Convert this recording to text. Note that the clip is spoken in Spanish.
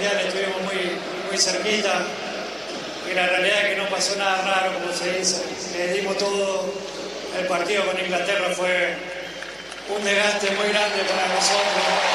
Mundial estuvimos muy cerquita y la realidad es que no pasó nada raro, como se dice. Le dimos todo. El partido con Inglaterra fue un desgaste muy grande para nosotros.